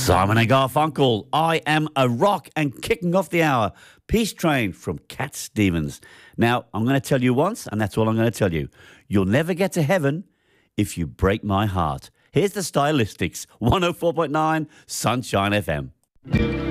Simon and Garfunkel, I Am a Rock, and kicking off the hour, Peace Train from Cat Stevens. Now, I'm going to tell you once, and that's all I'm going to tell you. You'll never get to heaven if you break my heart. Here's the Stylistics, 104.9 Sunshine FM.